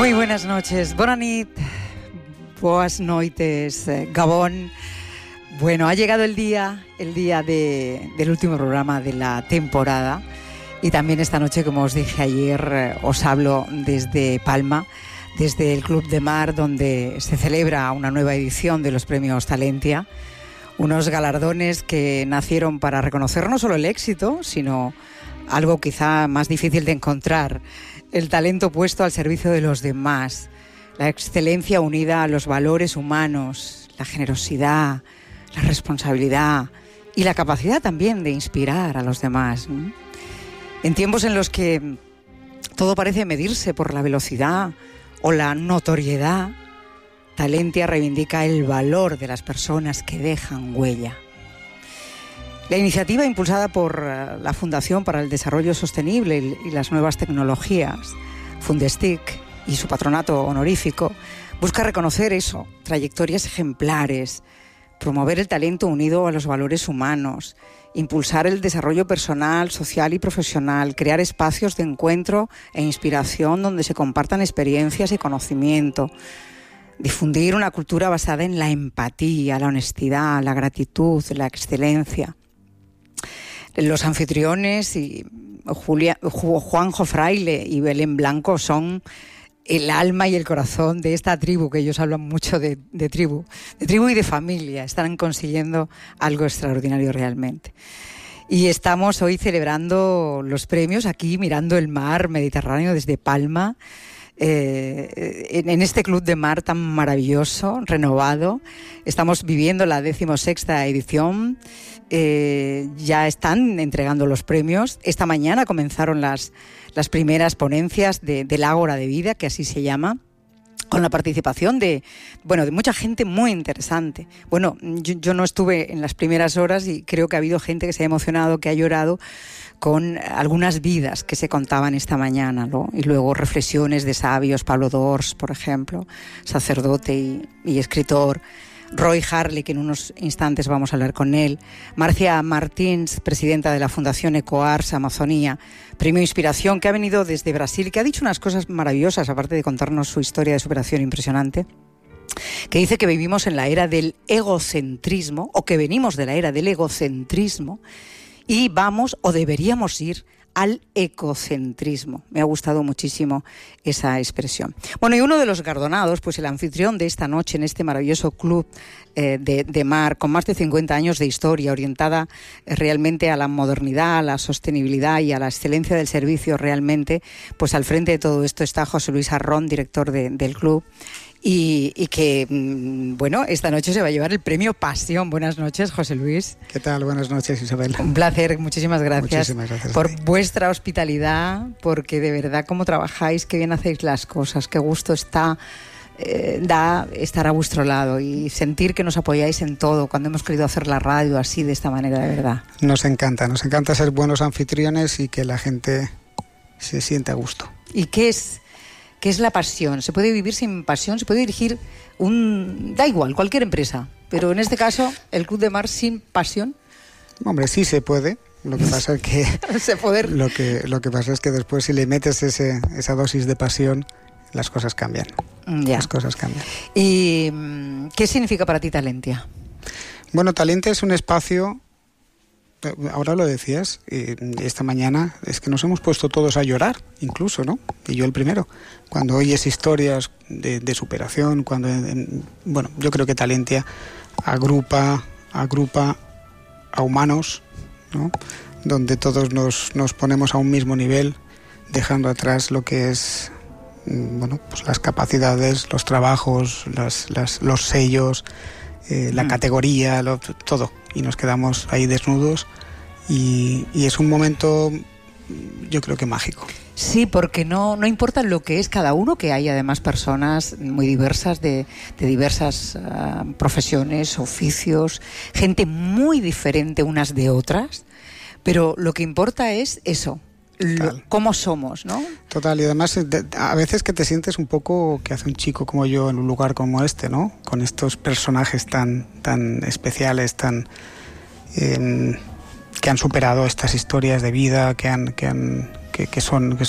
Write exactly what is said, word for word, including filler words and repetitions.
Moi buenas noches, bona nit, boas noites, eh, Gabón. Bueno, ha llegado el día, el día de, del último programa de la temporada y también esta noche, como os dije ayer, eh, os hablo desde Palma, desde el Club de Mar, donde se celebra una nueva edición de los premios Talentia, unos galardones que nacieron para reconocer no solo el éxito, sino algo quizá más difícil de encontrar, el talento puesto al servicio de los demás, la excelencia unida a los valores humanos, la generosidad, la responsabilidad y la capacidad también de inspirar a los demás. En tiempos en los que todo parece medirse por la velocidad o la notoriedad, Talentia reivindica el valor de las personas que dejan huella. La iniciativa impulsada por la Fundación para el Desarrollo Sostenible y las Nuevas Tecnologías, Fundestic, y su patronato honorífico, busca reconocer eso, trayectorias ejemplares, promover el talento unido a los valores humanos, impulsar el desarrollo personal, social y profesional, crear espacios de encuentro e inspiración donde se compartan experiencias y conocimiento, difundir una cultura basada en la empatía, la honestidad, la gratitud, la excelencia. Los anfitriones, y Julia, Juanjo Fraile y Belén Blanco, son el alma y el corazón de esta tribu, que ellos hablan mucho de, de tribu, de tribu y de familia. Están consiguiendo algo extraordinario realmente. Y estamos hoy celebrando los premios aquí, mirando el mar Mediterráneo desde Palma, eh, en, en este Club de Mar tan maravilloso, renovado. Estamos viviendo la decimosexta edición. Eh, ya están entregando los premios. Esta mañana comenzaron las, las primeras ponencias de, del Ágora de Vida, que así se llama, con la participación de, bueno, de mucha gente muy interesante. Bueno, yo, yo no estuve en las primeras horas y creo que ha habido gente que se ha emocionado, que ha llorado con algunas vidas que se contaban esta mañana, ¿no? Y luego reflexiones de sabios, Pablo Dors, por ejemplo, sacerdote y, y escritor, Roy Harley, que en unos instantes vamos a hablar con él, Marcia Martins, presidenta de la Fundación EcoArs Amazonía, premio Inspiración, que ha venido desde Brasil, que ha dicho unas cosas maravillosas, aparte de contarnos su historia de superación impresionante, que dice que vivimos en la era del egocentrismo, o que venimos de la era del egocentrismo, y vamos, o deberíamos ir, al ecocentrismo. Me ha gustado muchísimo esa expresión. Bueno, y uno de los galardonados, pues el anfitrión de esta noche en este maravilloso club eh, de, de mar, con más de cincuenta años de historia, orientada eh, realmente a la modernidad, a la sostenibilidad y a la excelencia del servicio realmente, pues al frente de todo esto está José Luis Arrón, director de, del club, y, y que, bueno, esta noche se va a llevar el premio Pasión. Buenas noches, José Luis. ¿Qué tal? Buenas noches, Isabel. Un placer, muchísimas gracias, muchísimas gracias por vuestra hospitalidad, porque de verdad cómo trabajáis, qué bien hacéis las cosas, qué gusto está, eh, da estar a vuestro lado y sentir que nos apoyáis en todo, cuando hemos querido hacer la radio así, de esta manera, de verdad. Nos encanta, nos encanta ser buenos anfitriones y que la gente se sienta a gusto. ¿Y qué es... ¿Qué es la pasión? ¿Se puede vivir sin pasión? ¿Se puede dirigir un... da igual, cualquier empresa? Pero en este caso, el Club de Mar sin pasión. Hombre, sí se puede. Lo que pasa es que... se poder... lo que lo que pasa es que después, si le metes ese, esa dosis de pasión, las cosas cambian. Ya. Las cosas cambian. ¿Y qué significa para ti Talentia? Bueno, Talentia es un espacio... Ahora lo decías, eh, esta mañana es que nos hemos puesto todos a llorar, incluso, ¿no? Y yo el primero. Cuando oyes historias de, de superación, cuando, en, bueno, yo creo que Talentia agrupa, agrupa a humanos, ¿no? Donde todos nos, nos ponemos a un mismo nivel, dejando atrás lo que es, bueno, pues las capacidades, los trabajos, las, las, los sellos, eh, la mm. categoría, lo, todo. Y nos quedamos ahí desnudos y, y es un momento, yo creo que mágico. Sí, porque no, no importa lo que es cada uno, que hay además personas muy diversas, de, de diversas uh, profesiones, oficios, gente muy diferente unas de otras, pero lo que importa es eso, lo, cómo somos, ¿no? Total, y además a veces que te sientes un poco que hace un chico como yo en un lugar como este, ¿no? Con estos personajes tan, tan especiales, tan eh, que han superado estas historias de vida, que han, que han, que, que son, que